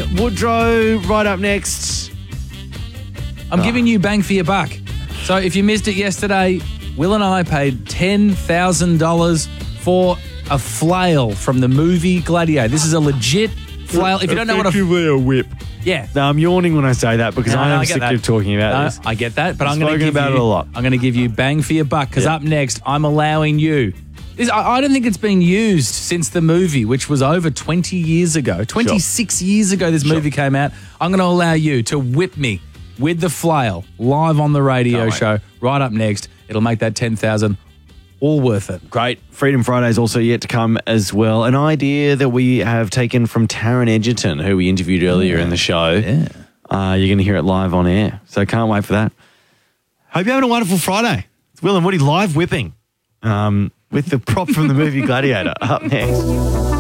Woodrow, right up next. I'm giving you bang for your buck. So if you missed it yesterday, Will and I paid $10,000 for a flail from the movie Gladiator. This is a legit flail. If you don't know what a whip. Yeah. No, I'm yawning when I say that because I am sick of talking about this. I get that, but I've I'm going to give about it a lot. I'm going to give you bang for your buck because up next, I'm allowing you. I don't think it's been used since the movie, which was over 20 years ago. 26 years ago this movie came out. I'm going to allow you to whip me with the flail live on the radio show right up next. It'll make that 10,000 all worth it. Great. Freedom Friday is also yet to come as well. An idea that we have taken from Taron Egerton, who we interviewed earlier in the show. Yeah. You're going to hear it live on air. So can't wait for that. Hope you're having a wonderful Friday. It's Will and Woody live whipping with the prop from the movie Gladiator up next.